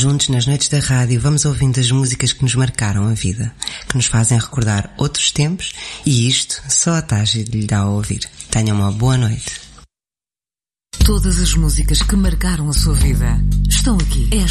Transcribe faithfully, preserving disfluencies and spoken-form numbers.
Juntos nas noites da rádio vamos ouvindo as músicas que nos marcaram a vida, que nos fazem recordar outros tempos, e isto só a Tagi lhe dá a ouvir. Tenham uma boa noite. Todas as músicas que marcaram a sua vida estão aqui. É